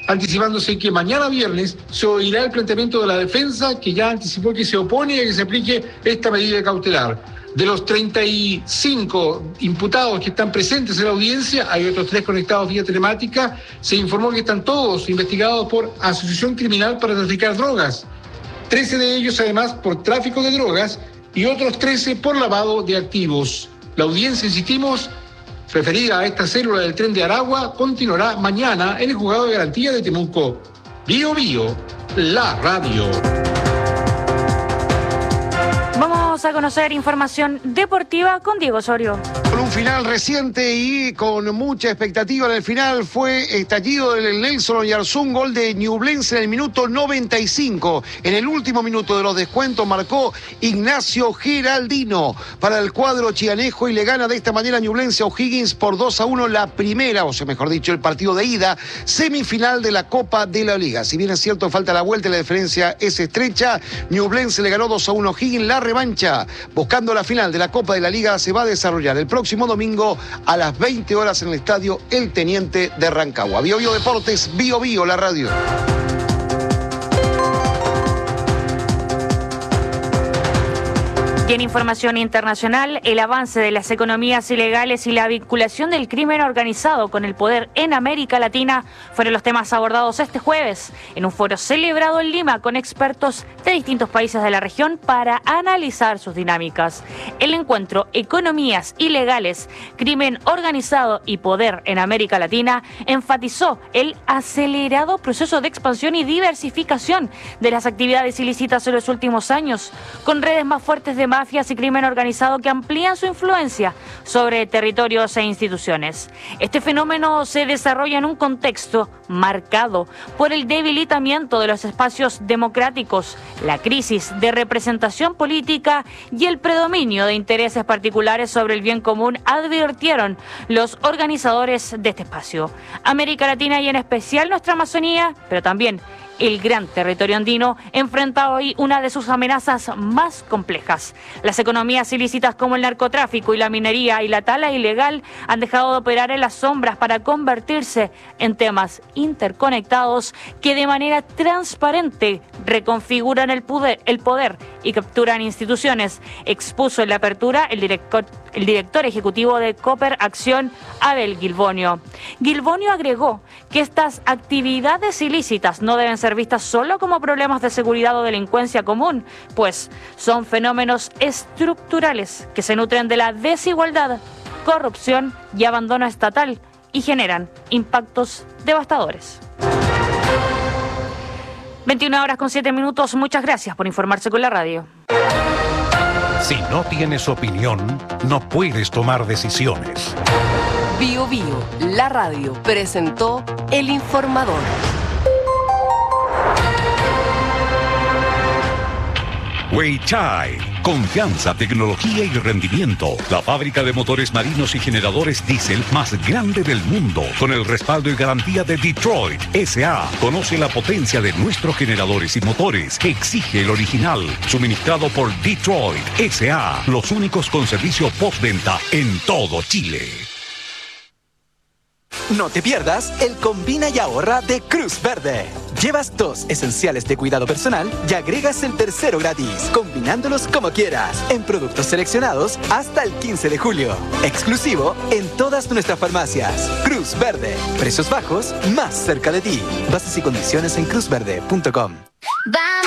anticipándose que mañana viernes se oirá el planteamiento de la defensa, que ya anticipó que se opone a que se aplique esta medida cautelar. De los 35 imputados que están presentes en la audiencia, hay otros 3 conectados vía telemática. Se informó que están todos investigados por asociación criminal para traficar drogas. 13 de ellos, además, por tráfico de drogas y otros 13 por lavado de activos. La audiencia, insistimos, referida a esta célula del Tren de Aragua, continuará mañana en el Juzgado de Garantía de Temuco. Bio Bio, la radio. Vamos a conocer información deportiva con Diego Osorio. Con un final reciente y con mucha expectativa en el final fue estallido del Nelson Oyarzún, gol de Ñublense en el minuto 95. En el último minuto de los descuentos marcó Ignacio Geraldino para el cuadro chianejo y le gana de esta manera Ñublense a O'Higgins por 2-1 la primera, o sea, mejor dicho, el partido de ida, semifinal de la Copa de la Liga. Si bien es cierto, falta la vuelta y la diferencia es estrecha, Ñublense le ganó 2-1 a O'Higgins. La revancha, buscando la final de la Copa de la Liga, se va a desarrollar el próximo domingo a las 20 horas en el estadio El Teniente de Rancagua. Bio Bio Deportes, Bio Bio, la radio. Y en información internacional, el avance de las economías ilegales y la vinculación del crimen organizado con el poder en América Latina fueron los temas abordados este jueves en un foro celebrado en Lima con expertos de distintos países de la región para analizar sus dinámicas. El encuentro Economías Ilegales, Crimen Organizado y Poder en América Latina enfatizó el acelerado proceso de expansión y diversificación de las actividades ilícitas en los últimos años, con redes más fuertes de mafias y crimen organizado que amplían su influencia sobre territorios e instituciones. Este fenómeno se desarrolla en un contexto marcado por el debilitamiento de los espacios democráticos, la crisis de representación política y el predominio de intereses particulares sobre el bien común, advirtieron los organizadores de este espacio. América Latina y en especial nuestra Amazonía, pero también el gran territorio andino, enfrenta hoy una de sus amenazas más complejas. Las economías ilícitas como el narcotráfico y la minería y la tala ilegal han dejado de operar en las sombras para convertirse en temas interconectados que de manera transparente reconfiguran el poder y capturan instituciones, expuso en la apertura el director ejecutivo de Cooper Acción, Abel Gilbonio. Gilbonio agregó que estas actividades ilícitas no deben ser vistas solo como problemas de seguridad o delincuencia común, pues son fenómenos estructurales que se nutren de la desigualdad, corrupción y abandono estatal y generan impactos devastadores. 21:07. Muchas gracias por informarse con la radio. Si no tienes opinión, no puedes tomar decisiones. Bio Bio, la radio, presentó El Informador. Weichai, confianza, tecnología y rendimiento. La fábrica de motores marinos y generadores diésel más grande del mundo, con el respaldo y garantía de Detroit S.A. Conoce la potencia de nuestros generadores y motores que exige el original, suministrado por Detroit S.A. Los únicos con servicio postventa en todo Chile. No te pierdas el Combina y Ahorra de Cruz Verde. Llevas 2 esenciales de cuidado personal y agregas el tercero gratis, combinándolos como quieras, en productos seleccionados hasta el 15 de julio. Exclusivo en todas nuestras farmacias. Cruz Verde. Precios bajos más cerca de ti. Bases y condiciones en cruzverde.com.